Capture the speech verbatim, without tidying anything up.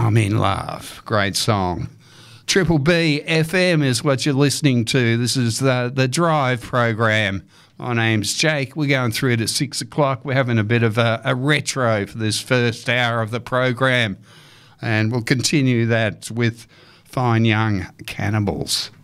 I'm in love. Great song. Triple B F M is what you're listening to. This is the, the Drive program. My name's Jake. We're going through it at six o'clock. We're having a bit of a, a retro for this first hour of the program. And we'll continue that with Fine Young Cannibals.